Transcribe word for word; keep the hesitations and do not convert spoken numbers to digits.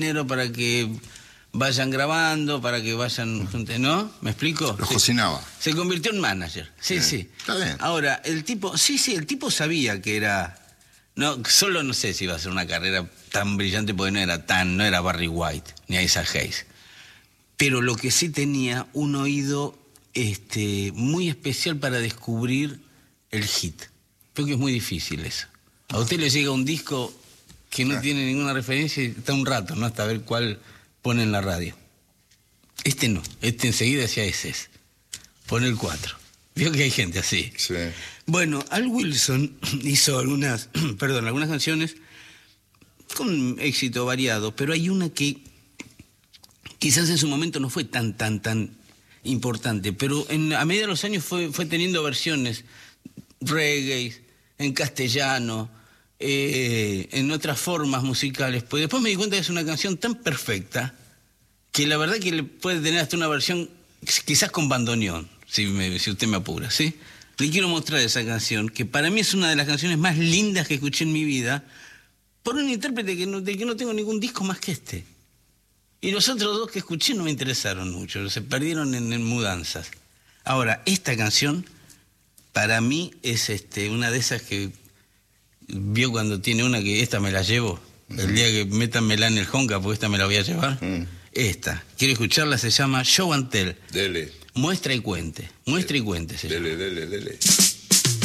dinero para que vayan grabando, para que vayan, ¿no? ¿Me explico? Los se, cocinaba. Se convirtió en manager, sí, sí, sí. Está bien. Ahora, el tipo, sí, sí, el tipo sabía que era, no, solo no sé si iba a ser una carrera tan brillante porque no era tan, no era Barry White, ni Isaac Hayes. Pero lo que sí tenía un oído este, muy especial para descubrir el hit. Creo que es muy difícil eso. A usted le llega un disco que no tiene ninguna referencia y está un rato, ¿no? Hasta ver cuál pone en la radio. Este no, este enseguida decía ese es. Pone el cuatro. Vio que hay gente así. Sí. Bueno, Al Wilson hizo algunas, perdón, algunas canciones con éxito variado, pero hay una que quizás en su momento no fue tan, tan, tan importante, pero en, a medida de los años fue, fue teniendo versiones reggae, en castellano, eh, en otras formas musicales. Pues después me di cuenta que es una canción tan perfecta que la verdad que le puede tener hasta una versión quizás con bandoneón, si, me, si usted me apura, ¿sí? Le quiero mostrar esa canción, que para mí es una de las canciones más lindas que escuché en mi vida, por un intérprete que no, de que no tengo ningún disco más que este. Y los otros dos que escuché no me interesaron mucho, se perdieron en, en mudanzas. Ahora, esta canción, para mí, es este, una de esas que vio cuando tiene una que esta me la llevo, mm. el día que métanmela en el Honka, porque esta me la voy a llevar. Mm. Esta, quiero escucharla, se llama Show and Tell. Dele. Muestra y cuente, muestra y cuente. Dele, dele, dele.